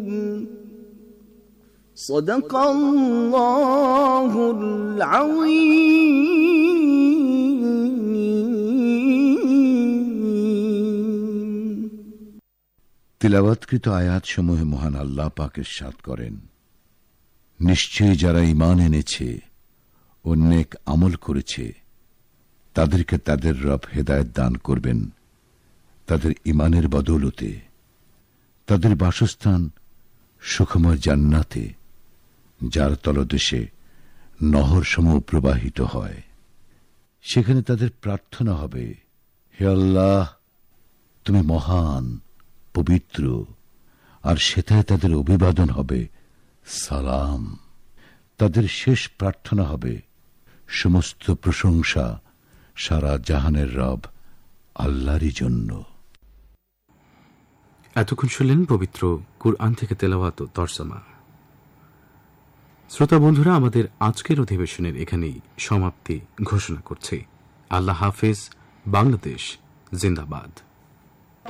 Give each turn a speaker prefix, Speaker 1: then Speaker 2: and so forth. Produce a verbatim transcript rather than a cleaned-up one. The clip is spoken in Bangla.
Speaker 1: সাদাকাল্লাহুল আযীম।
Speaker 2: তিলাওয়াতকৃত আয়াতসমূহে মহান আল্লাহ পাক ইরশাদ করেন, নিশ্চয়ই যারা ঈমান এনেছে ও নেক আমল করেছে তাদেরকে তাদের রব হেদায়েত দান করবেন তাদের ঈমানের বদৌলতে। তাদের বাসস্থান সুখময় জান্নাতে, যার তলদেশে নহরসমূহ প্রবাহিত হয়। সেখানে তাদের প্রার্থনা হবে, হে আল্লাহ, তুমি মহান, পবিত্র। আর সেটাই তাদের অভিবাদন হবে সালাম। তাদের শেষ প্রার্থনা হবে, সমস্ত প্রশংসা সারা জাহানের রব আল্লাহরই জন্য।
Speaker 3: এতক্ষণ শুনলেন পবিত্র কুরআন থেকে তেলাওয়াত ও তরজমা। শ্রোতা বন্ধুরা, আমাদের আজকের অধিবেশনের এখানেই সমাপ্তি ঘোষণা করছি। আল্লাহ হাফেজ। বাংলাদেশ জিন্দাবাদ।